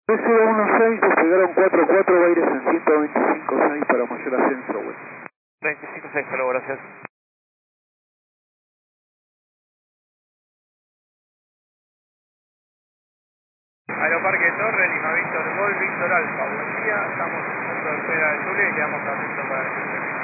3016, despegaron 44, va a ir en 125.6 para mayor ascenso, güey. 25.6, hasta luego, gracias. Aeroparque Torre, Lima Víctor Gol, Víctor Alfa, buen día, estamos en el centro de espera de Zulia y quedamos atentos para el